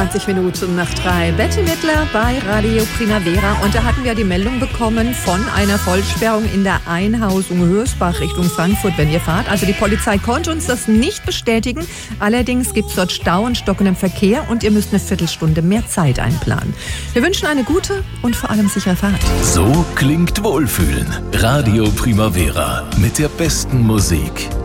20 Minuten nach 3. Betty Midler bei Radio Primavera. Und da hatten wir die Meldung bekommen von einer Vollsperrung in der Einhausung Hörsbach Richtung Frankfurt, wenn ihr fahrt. Also die Polizei konnte uns das nicht bestätigen. Allerdings gibt es dort Stau und stockenden Verkehr und ihr müsst eine Viertelstunde mehr Zeit einplanen. Wir wünschen eine gute und vor allem sichere Fahrt. So klingt Wohlfühlen. Radio Primavera mit der besten Musik.